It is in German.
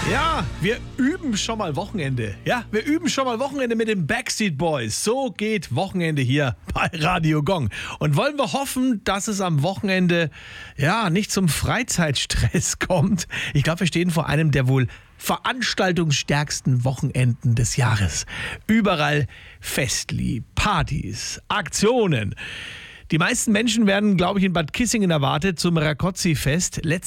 Ja, wir üben schon mal Wochenende. Ja, wir üben schon mal Wochenende mit den Backstreet Boys. So geht Wochenende hier bei Radio Gong. Und wollen wir hoffen, dass es am Wochenende nicht zum Freizeitstress kommt. Ich glaube, wir stehen vor einem der wohl veranstaltungsstärksten Wochenenden des Jahres. Überall Festli, Partys, Aktionen. Die meisten Menschen werden, glaube ich, in Bad Kissingen erwartet zum Rakotzi-Fest.